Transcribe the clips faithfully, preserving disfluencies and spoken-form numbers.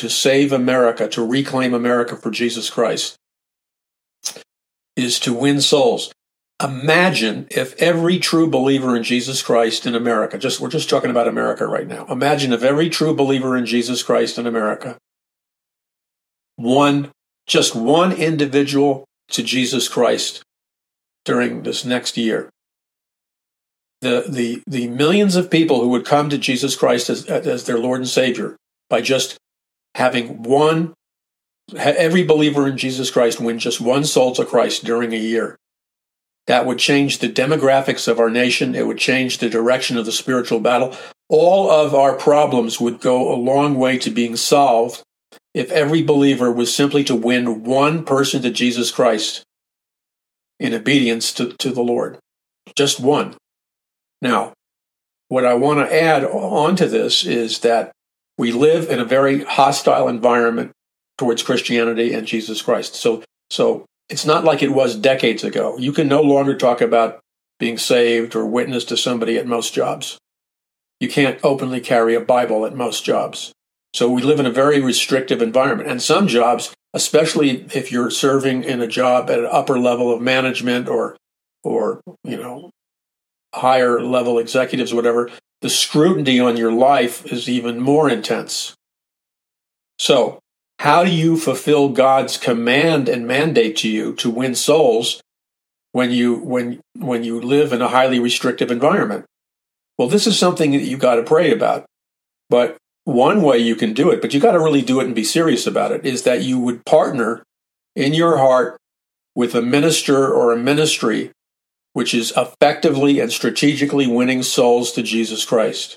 to save America, to reclaim America for Jesus Christ, is to win souls. Imagine if every true believer in Jesus Christ in America, just we're just talking about America right now. Imagine if every true believer in Jesus Christ in America won just one individual to Jesus Christ during this next year. The, the, the millions of people who would come to Jesus Christ as, as their Lord and Savior by just having one, every believer in Jesus Christ win just one soul to Christ during a year. That would change the demographics of our nation. It would change the direction of the spiritual battle. All of our problems would go a long way to being solved if every believer was simply to win one person to Jesus Christ in obedience to, to the Lord. Just one. Now, what I want to add on to this is that we live in a very hostile environment towards Christianity and Jesus Christ. So, so it's not like it was decades ago. You can no longer talk about being saved or witness to somebody at most jobs. You can't openly carry a Bible at most jobs. So we live in a very restrictive environment. And some jobs, especially if you're serving in a job at an upper level of management or, or you know, higher level executives, whatever, the scrutiny on your life is even more intense. So how do you fulfill God's command and mandate to you to win souls when you when when you live in a highly restrictive environment? Well, this is something that you got to pray about. But one way you can do it, but you got to really do it and be serious about it, is that you would partner in your heart with a minister or a ministry which is effectively and strategically winning souls to Jesus Christ.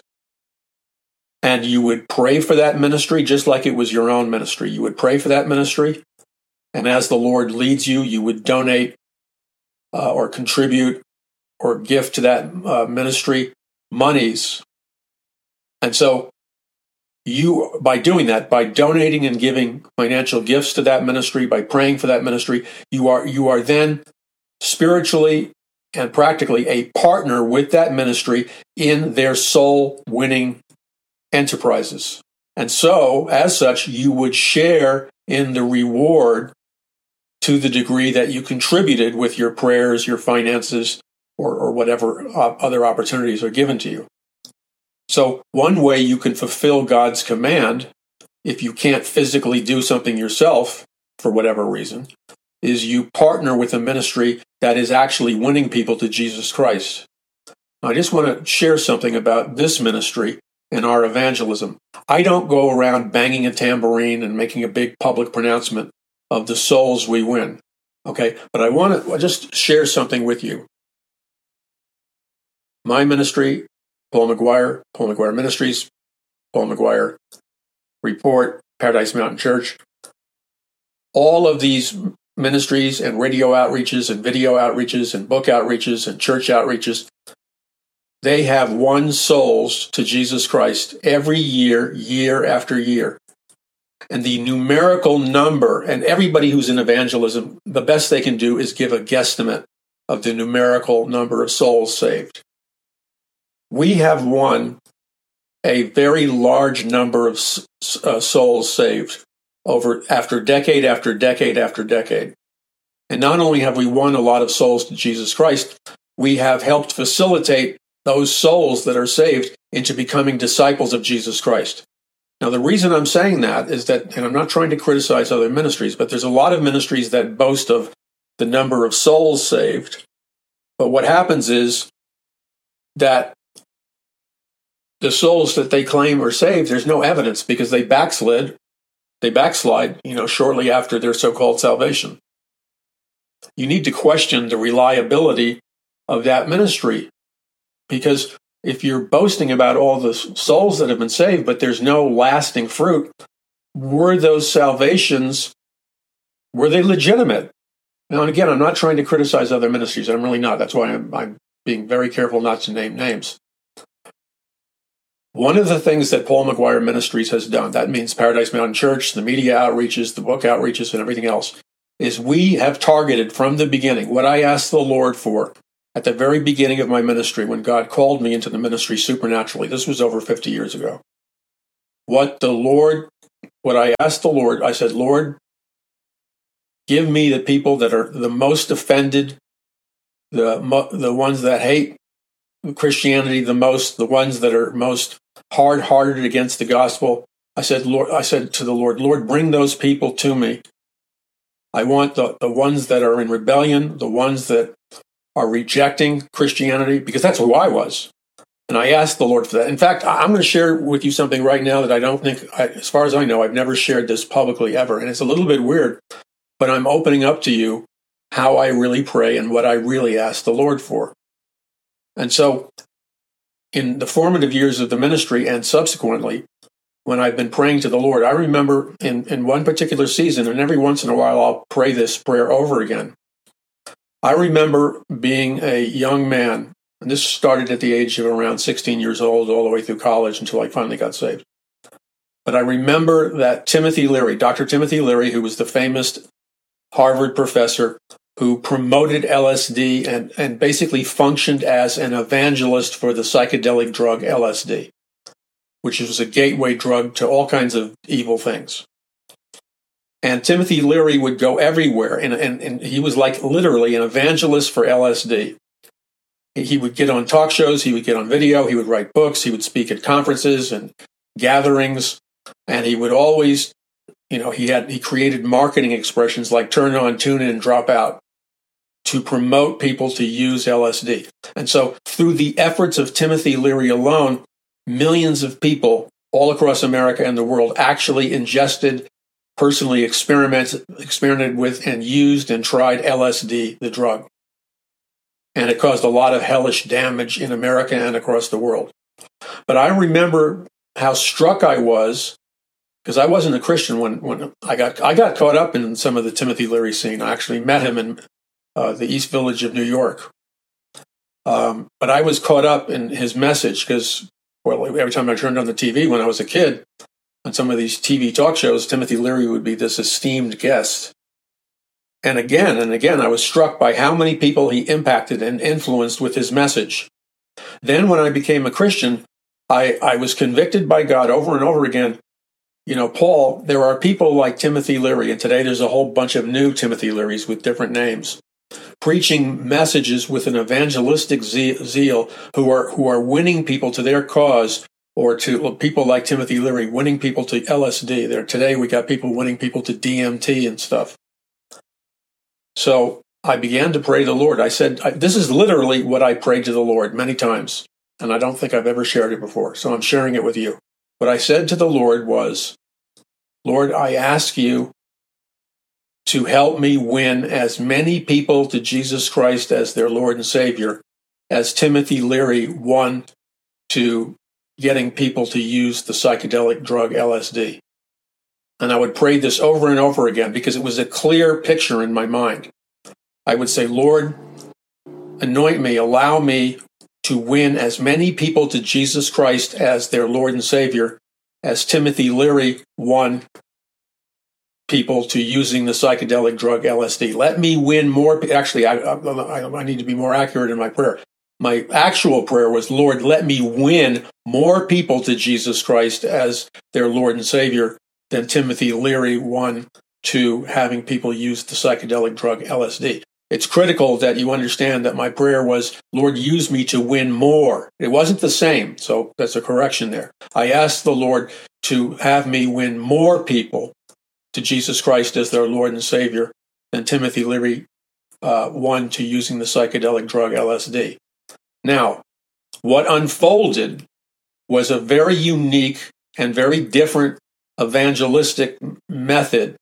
And you would pray for that ministry just like it was your own ministry. You would pray for that ministry, and as the Lord leads you, you would donate uh, or contribute or gift to that uh, ministry monies. And so you, by doing that, by donating and giving financial gifts to that ministry, by praying for that ministry, you are you are then spiritually and practically a partner with that ministry in their soul-winning enterprises. And so, as such, you would share in the reward to the degree that you contributed with your prayers, your finances, or, or whatever other opportunities are given to you. So one way you can fulfill God's command, if you can't physically do something yourself, for whatever reason, is you partner with a ministry that is actually winning people to Jesus Christ. Now, I just want to share something about this ministry and our evangelism. I don't go around banging a tambourine and making a big public pronouncement of the souls we win, okay? But I want to just share something with you. My ministry, Paul McGuire, Paul McGuire Ministries, Paul McGuire Report, Paradise Mountain Church, all of these ministries and radio outreaches and video outreaches and book outreaches and church outreaches, they have won souls to Jesus Christ every year, year after year. And the numerical number, and everybody who's in evangelism, the best they can do is give a guesstimate of the numerical number of souls saved. We have won a very large number of uh, souls saved over after decade after decade after decade. And not only have we won a lot of souls to Jesus Christ, we have helped facilitate those souls that are saved into becoming disciples of Jesus Christ. Now, the reason I'm saying that is that, and I'm not trying to criticize other ministries, but there's a lot of ministries that boast of the number of souls saved. But what happens is that the souls that they claim are saved, there's no evidence because they backslid, they backslide, you know, shortly after their so-called salvation. You need to question the reliability of that ministry, because if you're boasting about all the souls that have been saved, but there's no lasting fruit, were those salvations, were they legitimate? Now, and again, I'm not trying to criticize other ministries. I'm really not. That's why I'm, I'm being very careful not to name names. One of the things that Paul McGuire Ministries has done, that means Paradise Mountain Church, the media outreaches, the book outreaches, and everything else, is we have targeted from the beginning what I asked the Lord for at the very beginning of my ministry when God called me into the ministry supernaturally. This was over fifty years ago. What the Lord what I asked the Lord, I said, Lord, give me the people that are the most offended, the mo- the ones that hate Christianity the most, the ones that are most hard-hearted against the gospel. I said, Lord, I said to the Lord, Lord, bring those people to me. I want the, the ones that are in rebellion, the ones that are rejecting Christianity, because that's who I was. And I asked the Lord for that. In fact, I'm going to share with you something right now that I don't think, as far as I know, I've never shared this publicly ever. And it's a little bit weird, but I'm opening up to you how I really pray and what I really ask the Lord for. And so in the formative years of the ministry and subsequently, when I've been praying to the Lord, I remember in, in one particular season, and every once in a while I'll pray this prayer over again. I remember being a young man, and this started at the age of around sixteen years old, all the way through college until I finally got saved. But I remember that Timothy Leary, Doctor Timothy Leary, who was the famous Harvard professor who promoted L S D and, and basically functioned as an evangelist for the psychedelic drug L S D, which was a gateway drug to all kinds of evil things. And Timothy Leary would go everywhere, and, and, and he was like literally an evangelist for L S D. He would get on talk shows, he would get on video, he would write books, he would speak at conferences and gatherings, and he would always, you know, he had he created marketing expressions like turn on, tune in, drop out to promote people to use L S D. And so through the efforts of Timothy Leary alone, millions of people all across America and the world actually ingested, personally experimented, experimented with and used and tried L S D, the drug. And it caused a lot of hellish damage in America and across the world. But I remember how struck I was, because I wasn't a Christian when, when I got I got caught up in some of the Timothy Leary scene. I actually met him in uh, the East Village of New York. Um, but I was caught up in his message because, well, every time I turned on the T V when I was a kid, on some of these T V talk shows, Timothy Leary would be this esteemed guest. And again and again, I was struck by how many people he impacted and influenced with his message. Then when I became a Christian, I, I was convicted by God over and over again. You know, Paul, there are people like Timothy Leary, and today there's a whole bunch of new Timothy Learys with different names, preaching messages with an evangelistic zeal who are who are winning people to their cause, or to people like Timothy Leary winning people to L S D. There today we got people winning people to D M T and stuff. So I began to pray to the Lord. I said, I, this is literally what I prayed to the Lord many times, and I don't think I've ever shared it before, so I'm sharing it with you. What I said to the Lord was, Lord, I ask you to help me win as many people to Jesus Christ as their Lord and Savior as Timothy Leary won to getting people to use the psychedelic drug L S D. And I would pray this over and over again because it was a clear picture in my mind. I would say, Lord, anoint me, allow me to win as many people to Jesus Christ as their Lord and Savior as Timothy Leary won people to using the psychedelic drug L S D. Let me win more. Actually, I, I, I need to be more accurate in my prayer. My actual prayer was, Lord, let me win more people to Jesus Christ as their Lord and Savior than Timothy Leary won to having people use the psychedelic drug L S D. It's critical that you understand that my prayer was, Lord, use me to win more. It wasn't the same, so that's a correction there. I asked the Lord to have me win more people to Jesus Christ as their Lord and Savior than Timothy Leary uh, won to using the psychedelic drug L S D. Now, what unfolded was a very unique and very different evangelistic method.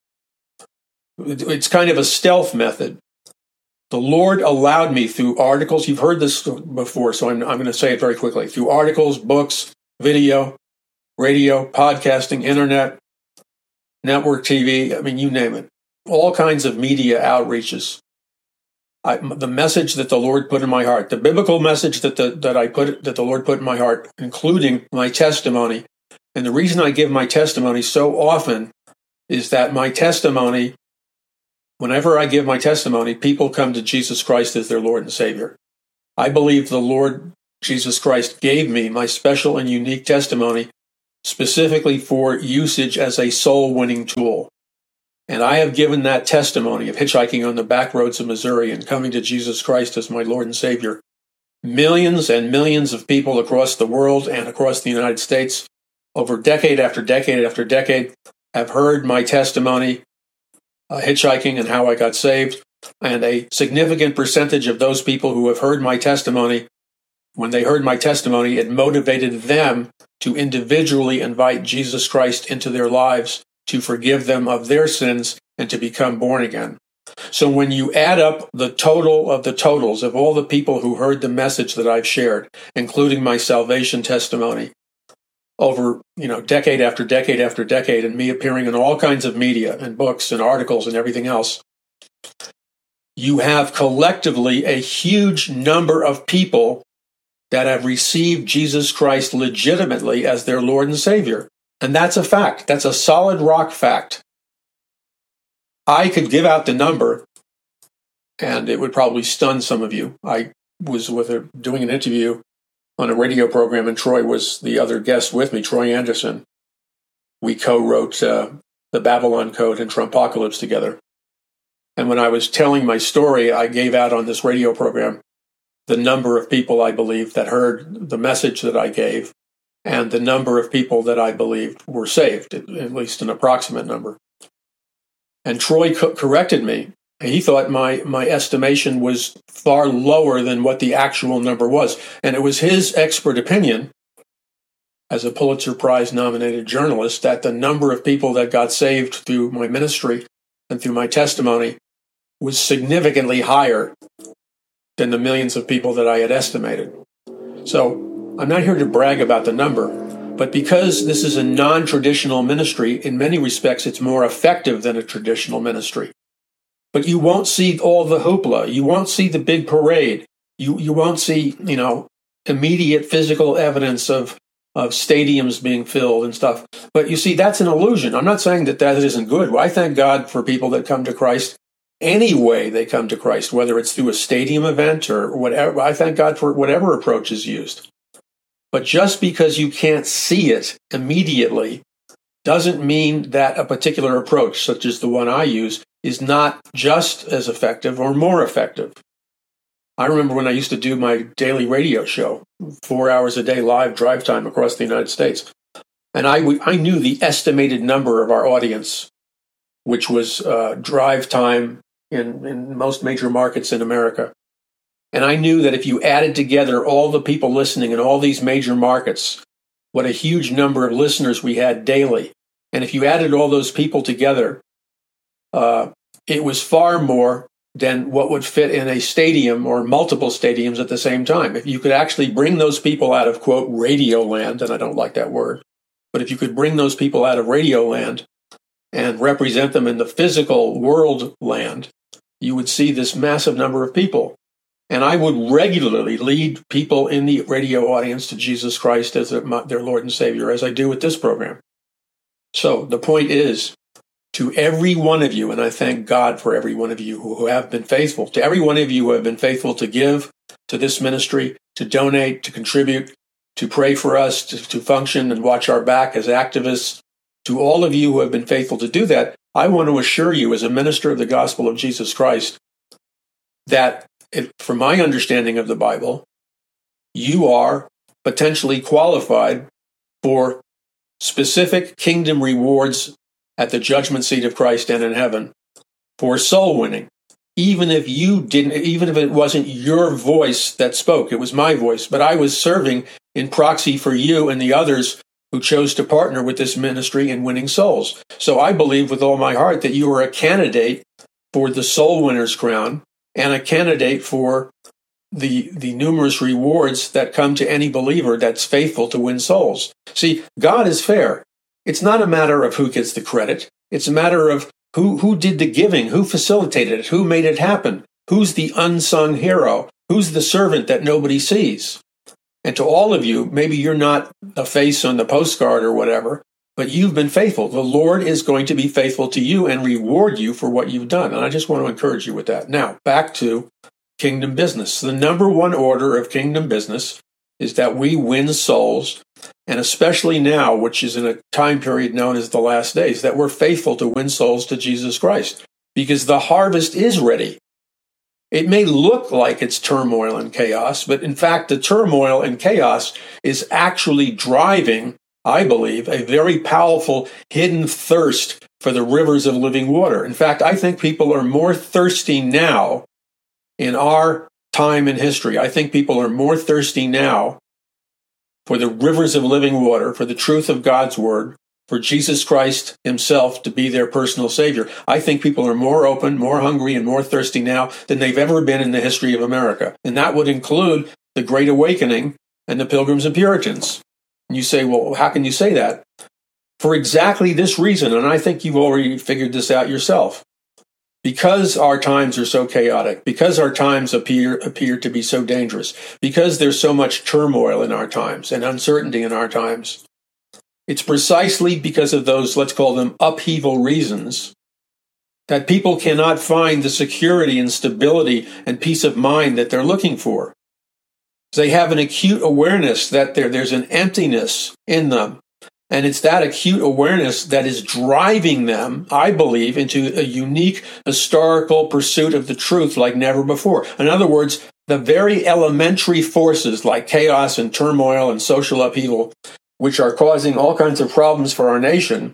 It's kind of a stealth method. The Lord allowed me through articles, you've heard this before, so I'm, I'm going to say it very quickly, through articles, books, video, radio, podcasting, internet, network T V, I mean, you name it, all kinds of media outreaches. I, the message that the Lord put in my heart, the biblical message that the, that I put that the Lord put in my heart, including my testimony. And the reason I give my testimony so often is that my testimony, whenever I give my testimony, people come to Jesus Christ as their Lord and Savior. I believe the Lord Jesus Christ gave me my special and unique testimony specifically for usage as a soul-winning tool. And I have given that testimony of hitchhiking on the back roads of Missouri and coming to Jesus Christ as my Lord and Savior. Millions and millions of people across the world and across the United States, over decade after decade after decade, have heard my testimony, uh, hitchhiking and how I got saved. And a significant percentage of those people who have heard my testimony, when they heard my testimony, it motivated them to individually invite Jesus Christ into their lives, to forgive them of their sins, and to become born again. So when you add up the total of the totals of all the people who heard the message that I've shared, including my salvation testimony, over, you know, decade after decade after decade, and me appearing in all kinds of media and books and articles and everything else, you have collectively a huge number of people that have received Jesus Christ legitimately as their Lord and Savior. And that's a fact. That's a solid rock fact. I could give out the number, and it would probably stun some of you. I was with a, doing an interview on a radio program, and Troy was the other guest with me, Troy Anderson. We co-wrote uh, the Babylon Code and Trumpocalypse together. And when I was telling my story, I gave out on this radio program the number of people I believe that heard the message that I gave, and the number of people that I believed were saved, at least an approximate number. And Troy co- corrected me. He thought my, my estimation was far lower than what the actual number was. And it was his expert opinion, as a Pulitzer Prize-nominated journalist, that the number of people that got saved through my ministry and through my testimony was significantly higher than the millions of people that I had estimated. So I'm not here to brag about the number, but because this is a non-traditional ministry, in many respects it's more effective than a traditional ministry. But you won't see all the hoopla. You won't see the big parade. You you won't see, you know, immediate physical evidence of, of stadiums being filled and stuff. But you see, that's an illusion. I'm not saying that that isn't good. Well, I thank God for people that come to Christ any way they come to Christ, whether it's through a stadium event or whatever. I thank God for whatever approach is used. But just because you can't see it immediately doesn't mean that a particular approach, such as the one I use, is not just as effective or more effective. I remember when I used to do my daily radio show, four hours a day live drive time across the United States. And I, I knew the estimated number of our audience, which was uh, drive time in, in most major markets in America. And I knew that if you added together all the people listening in all these major markets, what a huge number of listeners we had daily. And if you added all those people together, uh, it was far more than what would fit in a stadium or multiple stadiums at the same time. If you could actually bring those people out of, quote, radio land, and I don't like that word, but if you could bring those people out of radio land and represent them in the physical world land, you would see this massive number of people. And I would regularly lead people in the radio audience to Jesus Christ as their Lord and Savior, as I do with this program. So the point is, to every one of you, and I thank God for every one of you who have been faithful, to every one of you who have been faithful to give to this ministry, to donate, to contribute, to pray for us, to, to function and watch our back as activists, to all of you who have been faithful to do that, I want to assure you as a minister of the gospel of Jesus Christ that, if, from my understanding of the Bible, you are potentially qualified for specific kingdom rewards at the judgment seat of Christ and in heaven for soul winning. Even if you didn't, even if it wasn't your voice that spoke, it was my voice, but I was serving in proxy for you and the others who chose to partner with this ministry in winning souls. So I believe with all my heart that you are a candidate for the soul winner's crown and a candidate for the the numerous rewards that come to any believer that's faithful to win souls. See, God is fair. It's not a matter of who gets the credit. It's a matter of who, who did the giving, who facilitated it, who made it happen, who's the unsung hero, who's the servant that nobody sees. And to all of you, maybe you're not a face on the postcard or whatever, but you've been faithful. The Lord is going to be faithful to you and reward you for what you've done. And I just want to encourage you with that. Now, back to kingdom business. The number one order of kingdom business is that we win souls, and especially now, which is in a time period known as the last days, that we're faithful to win souls to Jesus Christ, because the harvest is ready. It may look like it's turmoil and chaos, but in fact, the turmoil and chaos is actually driving, I believe, a very powerful hidden thirst for the rivers of living water. In fact, I think people are more thirsty now in our time in history. I think people are more thirsty now for the rivers of living water, for the truth of God's word, for Jesus Christ himself to be their personal Savior. I think people are more open, more hungry, and more thirsty now than they've ever been in the history of America. And that would include the Great Awakening and the Pilgrims and Puritans. And you say, well, how can you say that? For exactly this reason, and I think you've already figured this out yourself. Because our times are so chaotic, because our times appear appear to be so dangerous, because there's so much turmoil in our times and uncertainty in our times, it's precisely because of those, let's call them upheaval reasons, that people cannot find the security and stability and peace of mind that they're looking for. They have an acute awareness that there, there's an emptiness in them. And it's that acute awareness that is driving them, I believe, into a unique historical pursuit of the truth like never before. In other words, the very elementary forces like chaos and turmoil and social upheaval, which are causing all kinds of problems for our nation,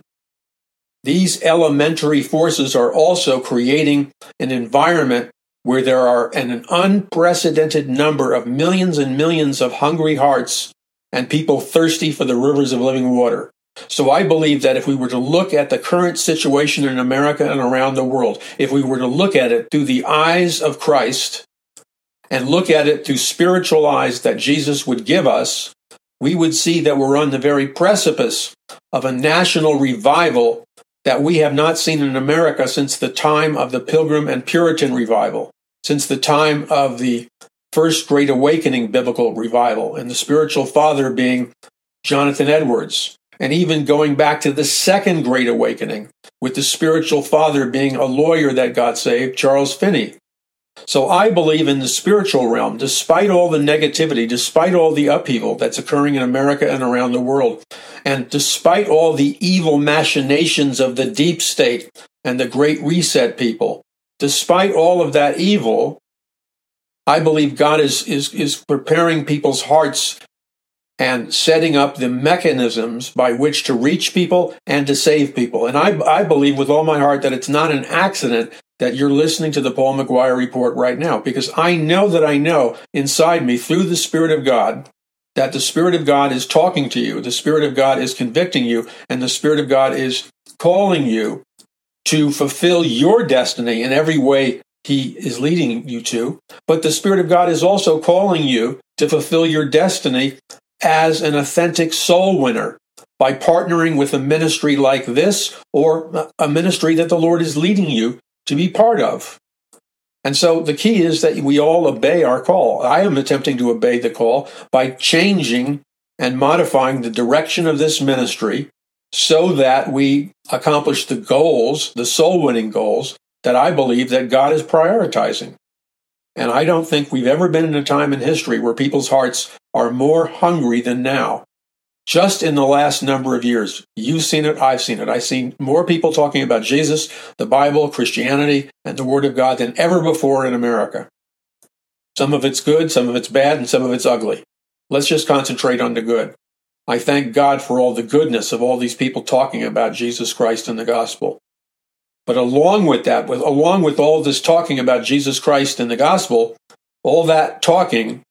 these elementary forces are also creating an environment where there are an unprecedented number of millions and millions of hungry hearts and people thirsty for the rivers of living water. So I believe that if we were to look at the current situation in America and around the world, if we were to look at it through the eyes of Christ and look at it through spiritual eyes that Jesus would give us, we would see that we're on the very precipice of a national revival that we have not seen in America since the time of the Pilgrim and Puritan revival, since the time of the First Great Awakening biblical revival, and the spiritual father being Jonathan Edwards, and even going back to the Second Great Awakening, with the spiritual father being a lawyer that got saved, Charles Finney. So I believe in the spiritual realm, despite all the negativity, despite all the upheaval that's occurring in America and around the world, and despite all the evil machinations of the deep state and the Great Reset people, despite all of that evil, I believe God is, is, is preparing people's hearts and setting up the mechanisms by which to reach people and to save people. And I, I believe with all my heart that it's not an accident that you're listening to the Paul McGuire Report right now, because I know that I know inside me through the Spirit of God that the Spirit of God is talking to you, the Spirit of God is convicting you, and the Spirit of God is calling you to fulfill your destiny in every way He is leading you to. But the Spirit of God is also calling you to fulfill your destiny as an authentic soul winner by partnering with a ministry like this or a ministry that the Lord is leading you to be part of. And so the key is that we all obey our call. I am attempting to obey the call by changing and modifying the direction of this ministry so that we accomplish the goals, the soul-winning goals, that I believe that God is prioritizing. And I don't think we've ever been in a time in history where people's hearts are more hungry than now. Just in the last number of years, you've seen it, I've seen it. I've seen more people talking about Jesus, the Bible, Christianity, and the Word of God than ever before in America. Some of it's good, some of it's bad, and some of it's ugly. Let's just concentrate on the good. I thank God for all the goodness of all these people talking about Jesus Christ and the gospel. But along with that, with, along with all this talking about Jesus Christ and the gospel, all that talking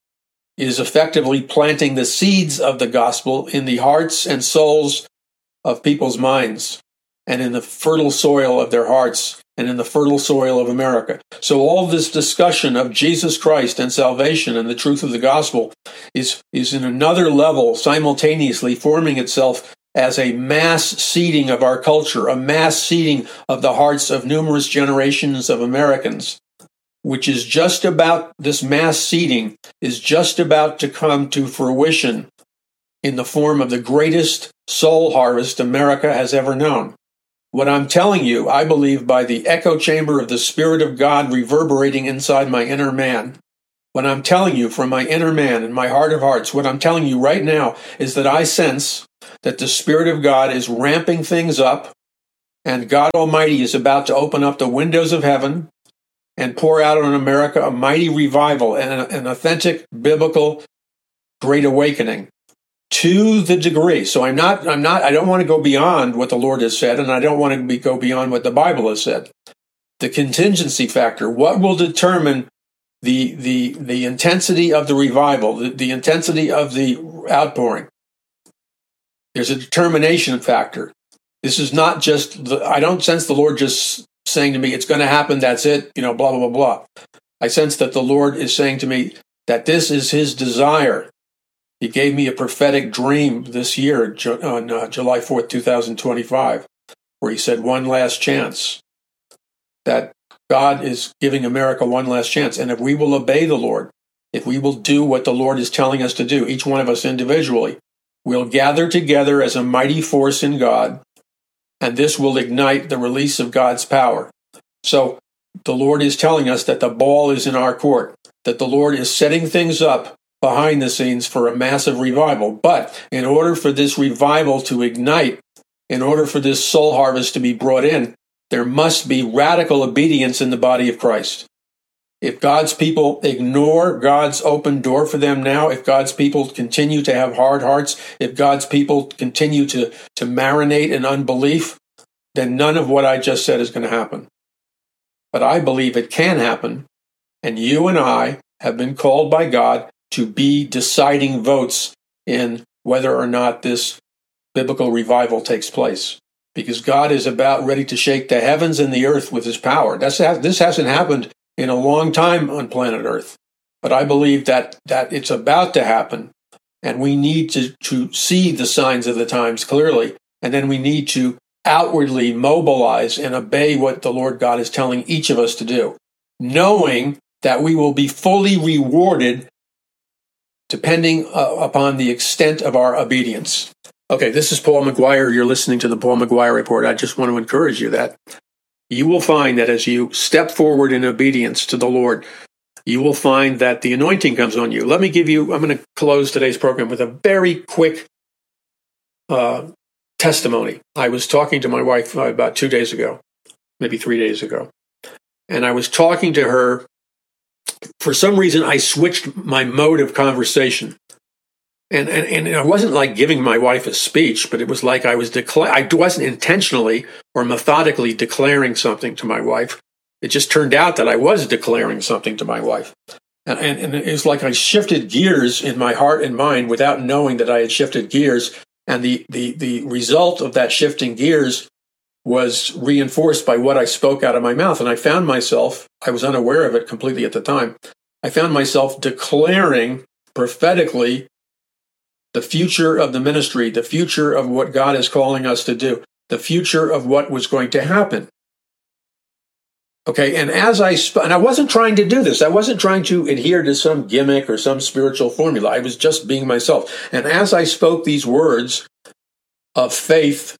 is effectively planting the seeds of the gospel in the hearts and souls of people's minds and in the fertile soil of their hearts and in the fertile soil of America. So all this discussion of Jesus Christ and salvation and the truth of the gospel is, is in another level simultaneously forming itself as a mass seeding of our culture, a mass seeding of the hearts of numerous generations of Americans, which is just about, this mass seeding is just about to come to fruition in the form of the greatest soul harvest America has ever known. What I'm telling you, I believe by the echo chamber of the Spirit of God reverberating inside my inner man, What I'm telling you from my inner man and my heart of hearts, what I'm telling you right now is that I sense that the Spirit of God is ramping things up, and God Almighty is about to open up the windows of heaven and pour out on America a mighty revival and an authentic biblical great awakening to the degree. So I'm not, I'm not, I don't want to go beyond what the Lord has said, and I don't want to be, go beyond what the Bible has said. The contingency factor, what will determine the, the, the intensity of the revival, the, the intensity of the outpouring? There's a determination factor. This is not just, the, I don't sense the Lord just saying to me, it's going to happen, that's it, you know, blah, blah, blah, blah. I sense that the Lord is saying to me that this is his desire. He gave me a prophetic dream this year on uh, July fourth, twenty twenty-five, where he said one last chance, that God is giving America one last chance. And if we will obey the Lord, if we will do what the Lord is telling us to do, each one of us individually, we'll gather together as a mighty force in God, and this will ignite the release of God's power. So the Lord is telling us that the ball is in our court, that the Lord is setting things up behind the scenes for a massive revival. But in order for this revival to ignite, in order for this soul harvest to be brought in, there must be radical obedience in the body of Christ. If God's people ignore God's open door for them now, if God's people continue to have hard hearts, if God's people continue to, to marinate in unbelief, then none of what I just said is going to happen. But I believe it can happen, and you and I have been called by God to be deciding votes in whether or not this biblical revival takes place. Because God is about ready to shake the heavens and the earth with his power. That's, this hasn't happened in a long time on planet Earth. But I believe that, that it's about to happen, and we need to, to see the signs of the times clearly, and then we need to outwardly mobilize and obey what the Lord God is telling each of us to do, knowing that we will be fully rewarded depending uh, upon the extent of our obedience. Okay, this is Paul McGuire. You're listening to the Paul McGuire Report. I just want to encourage you that you will find that as you step forward in obedience to the Lord, you will find that the anointing comes on you. Let me give you, I'm going to close today's program with a very quick uh, testimony. I was talking to my wife uh, about two days ago, maybe three days ago, and I was talking to her. For some reason, I switched my mode of conversation. And, and, and it wasn't like giving my wife a speech, but it was like I was decla- I wasn't intentionally or methodically declaring something to my wife. It just turned out that I was declaring something to my wife. And, and, and it was like I shifted gears in my heart and mind without knowing that I had shifted gears. And the, the, the result of that shifting gears was reinforced by what I spoke out of my mouth. And I found myself, I was unaware of it completely at the time, I found myself declaring prophetically the future of the ministry, the future of what God is calling us to do, the future of what was going to happen. Okay, and as I sp- and I wasn't trying to do this. I wasn't trying to adhere to some gimmick or some spiritual formula. I was just being myself. And as I spoke these words of faith,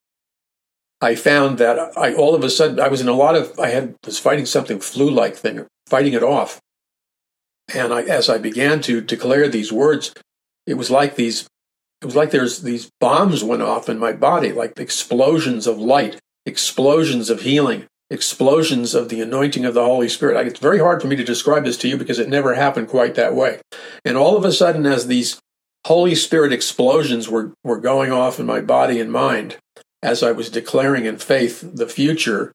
I found that I all of a sudden I was in a lot of I had was fighting something flu-like thing, fighting it off. And I, as I began to declare these words, it was like these, it was like there's these bombs went off in my body, like explosions of light, explosions of healing, explosions of the anointing of the Holy Spirit. It's very hard for me to describe this to you because it never happened quite that way. And all of a sudden, as these Holy Spirit explosions were, were going off in my body and mind, as I was declaring in faith the future,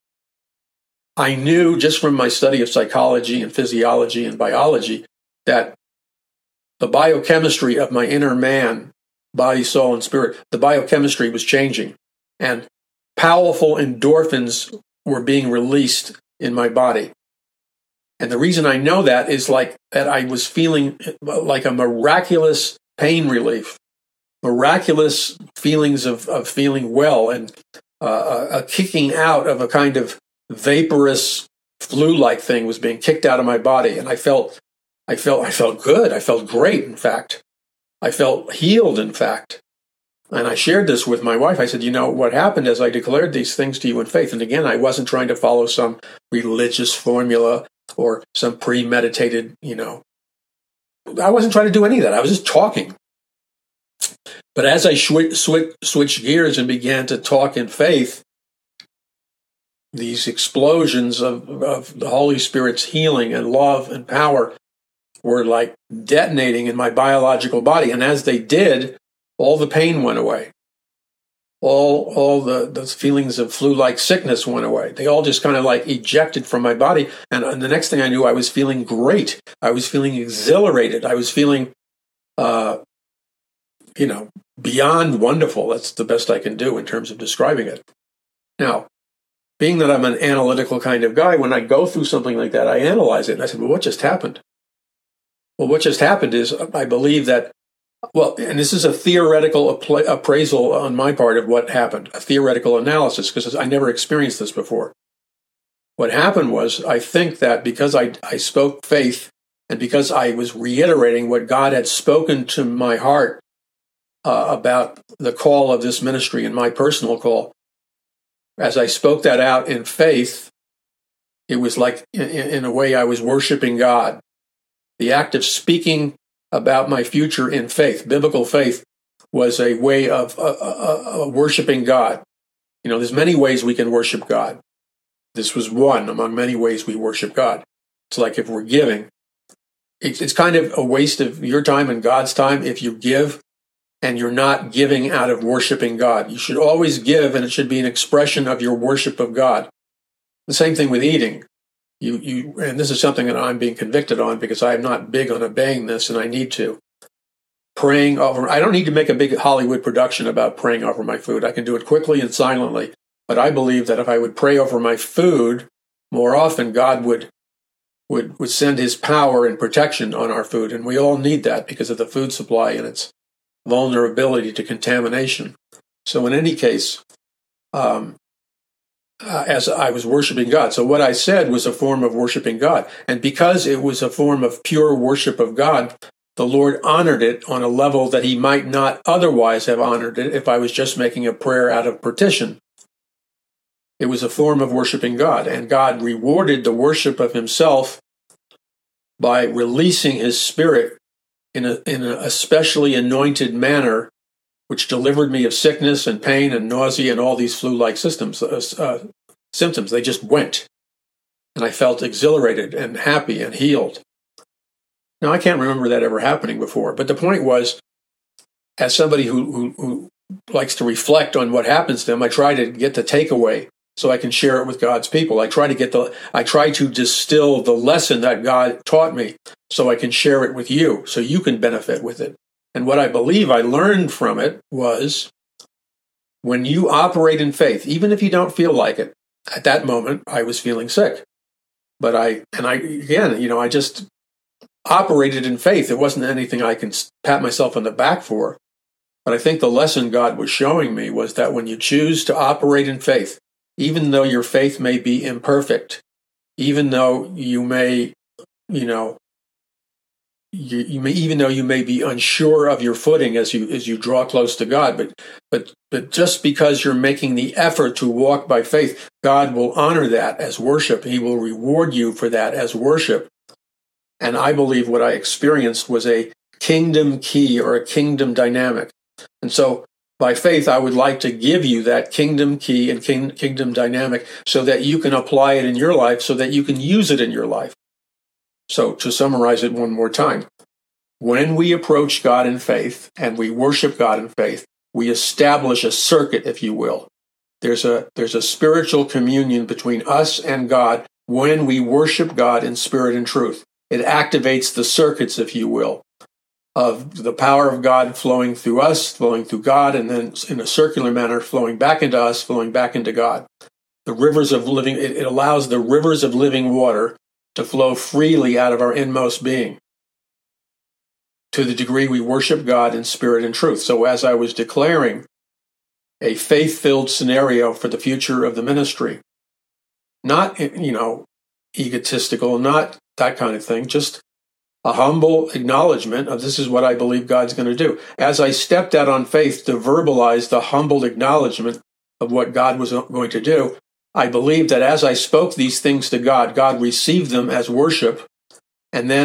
I knew just from my study of psychology and physiology and biology that the biochemistry of my inner man, body, soul, and spirit, the biochemistry was changing. And powerful endorphins were being released in my body. And the reason I know that is like that I was feeling like a miraculous pain relief, miraculous feelings of, of feeling well, and uh, a kicking out of a kind of vaporous flu-like thing was being kicked out of my body. And I felt I felt I felt good. I felt great, in fact. I felt healed, in fact. And I shared this with my wife. I said, you know, what happened as I declared these things to you in faith. And again, I wasn't trying to follow some religious formula or some premeditated, you know, I wasn't trying to do any of that. I was just talking. But as I sw- sw- switched gears and began to talk in faith, these explosions of, of the Holy Spirit's healing and love and power were like detonating in my biological body. And as they did, all the pain went away. All all the, the feelings of flu-like sickness went away. They all just kind of like ejected from my body. And, and the next thing I knew, I was feeling great. I was feeling exhilarated. I was feeling, uh, you know, beyond wonderful. That's the best I can do in terms of describing it. Now, being that I'm an analytical kind of guy, when I go through something like that, I analyze it. And I said, well, what just happened? Well, what just happened is I believe that, well, and this is a theoretical appla- appraisal on my part of what happened, a theoretical analysis, because I never experienced this before. What happened was, I think that because I, I spoke faith and because I was reiterating what God had spoken to my heart uh, about the call of this ministry and my personal call, as I spoke that out in faith, it was like, in, in a way, I was worshiping God. The act of speaking about my future in faith, biblical faith, was a way of uh, uh, uh, worshiping God. You know, there's many ways we can worship God. This was one among many ways we worship God. It's like if we're giving, it's, it's kind of a waste of your time and God's time if you give and you're not giving out of worshiping God. You should always give, and it should be an expression of your worship of God. The same thing with eating. You, you, and this is something that I'm being convicted on because I'm not big on obeying this, and I need to. Praying over, I don't need to make a big Hollywood production about praying over my food. I can do it quickly and silently. But I believe that if I would pray over my food more often, God would, would, would send his power and protection on our food. And we all need that because of the food supply and its vulnerability to contamination. So in any case, um, Uh, as I was worshiping God. So what I said was a form of worshiping God. And because it was a form of pure worship of God, the Lord honored it on a level that he might not otherwise have honored it if I was just making a prayer out of petition. It was a form of worshiping God, and God rewarded the worship of himself by releasing his Spirit in a, in an especially anointed manner, which delivered me of sickness and pain and nausea and all these flu-like systems, uh, uh, symptoms. They just went. And I felt exhilarated and happy and healed. Now, I can't remember that ever happening before, but the point was, as somebody who, who, who likes to reflect on what happens to them, I try to get the takeaway so I can share it with God's people. I try to get the, I try to distill the lesson that God taught me so I can share it with you, so you can benefit with it. And what I believe I learned from it was, when you operate in faith, even if you don't feel like it, at that moment, I was feeling sick. But I, and I, again, you know, I just operated in faith. It wasn't anything I can pat myself on the back for. But I think the lesson God was showing me was that when you choose to operate in faith, even though your faith may be imperfect, even though you may, you know, You, you may, even though you may be unsure of your footing as you as you draw close to God, but but but just because you're making the effort to walk by faith, God will honor that as worship. He will reward you for that as worship. And I believe what I experienced was a kingdom key or a kingdom dynamic. And so by faith, I would like to give you that kingdom key and king, kingdom dynamic so that you can apply it in your life, so that you can use it in your life. So to summarize it one more time, when we approach God in faith and we worship God in faith, we establish a circuit, if you will. There's a, there's a spiritual communion between us and God when we worship God in spirit and truth. It activates the circuits, if you will, of the power of God flowing through us, flowing through God, and then in a circular manner flowing back into us, flowing back into God. The rivers of living, it, it allows the rivers of living water to flow freely out of our inmost being to the degree we worship God in spirit and truth. So as I was declaring a faith-filled scenario for the future of the ministry, not, you know, egotistical, not that kind of thing, just a humble acknowledgement of this is what I believe God's going to do. As I stepped out on faith to verbalize the humble acknowledgement of what God was going to do, I believe that as I spoke these things to God, God received them as worship, and then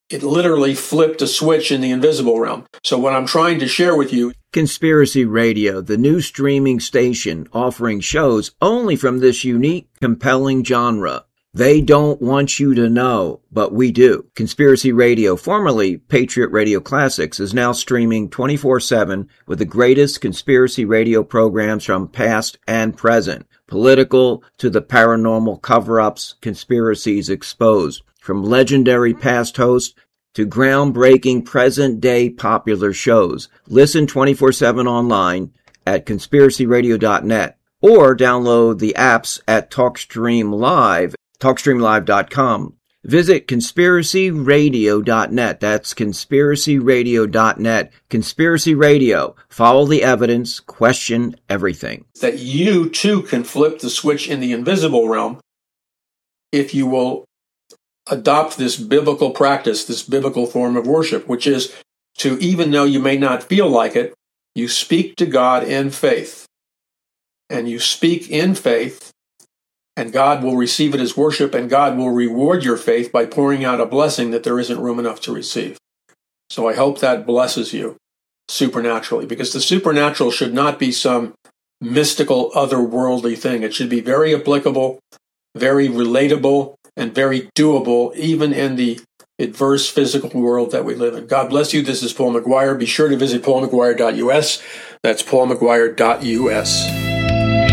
it literally flipped a switch in the invisible realm. So what I'm trying to share with you, Conspiracy Radio, the new streaming station offering shows only from this unique, compelling genre. They don't want you to know, but we do. Conspiracy Radio, formerly Patriot Radio Classics, is now streaming twenty-four seven with the greatest conspiracy radio programs from past and present. Political to the paranormal cover-ups, conspiracies exposed. From legendary past hosts to groundbreaking present-day popular shows. Listen twenty-four seven online at conspiracy radio dot net or download the apps at TalkStream Live, talk stream live dot com. Visit conspiracy radio dot net. That's conspiracy radio dot net. Conspiracy Radio. Follow the evidence. Question everything. That you, too, can flip the switch in the invisible realm if you will adopt this biblical practice, this biblical form of worship, which is to, even though you may not feel like it, you speak to God in faith. And you speak in faith, and God will receive it as worship, and God will reward your faith by pouring out a blessing that there isn't room enough to receive. So I hope that blesses you supernaturally, because the supernatural should not be some mystical, otherworldly thing. It should be very applicable, very relatable, and very doable, even in the adverse physical world that we live in. God bless you. This is Paul McGuire. Be sure to visit paul mcguire dot u s. That's paul mcguire dot u s.